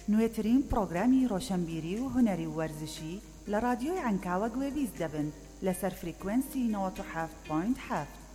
نوێترین پرۆگرامی ڕۆشنبیری و هونەری و وەرزشی لە رادیۆی عنکاوە گوێویست دەبن لەسەر فریکوێنسی 97.7.